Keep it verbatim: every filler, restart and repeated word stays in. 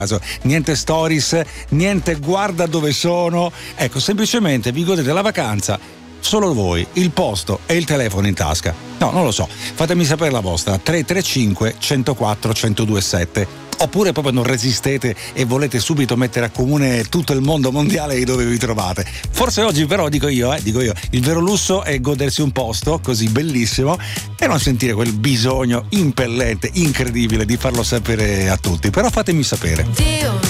niente stories, niente guarda dove sono, ecco, semplicemente vi godete la vacanza solo voi, il posto e il telefono in tasca. No, non lo so, fatemi sapere la vostra. Tre tre cinque uno zero quattro uno zero due sette. Oppure proprio non resistete e volete subito mettere a comune tutto il mondo mondiale di dove vi trovate. Forse oggi però dico io, eh, dico io, il vero lusso è godersi un posto così bellissimo e non sentire quel bisogno impellente, incredibile di farlo sapere a tutti. Però fatemi sapere. Dio